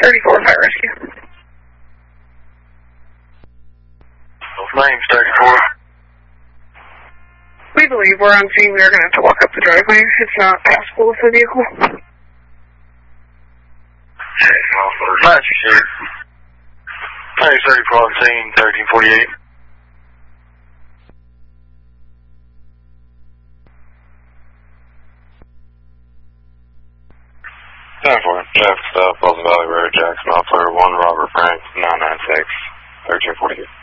34 Fire Rescue. Name's 34. We believe we're on scene. We are going to have to walk up the driveway. It's not passable with the vehicle. Match your shit. Name's 34 on scene, 1348. Traffic stop, Pleasant Valley Road, Jackson, Operator 1, Robert Frank, 996, 1348.